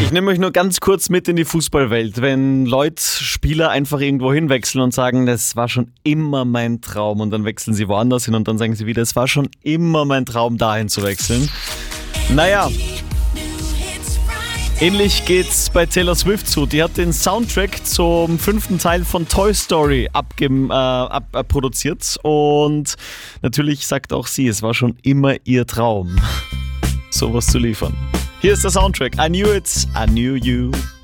Ich nehme euch nur ganz kurz mit in die Fußballwelt. Wenn Leute, Spieler einfach irgendwo hinwechseln und sagen, das war schon immer mein Traum, und dann wechseln sie woanders hin und dann sagen sie wieder, es war schon immer mein Traum, dahin zu wechseln. Naja, ähnlich geht's bei Taylor Swift zu. Die hat den Soundtrack zum 5. Teil von Toy Story produziert, und natürlich sagt auch sie, es war schon immer ihr Traum, sowas zu liefern. Hier ist der Soundtrack. I Knew It, I Knew You.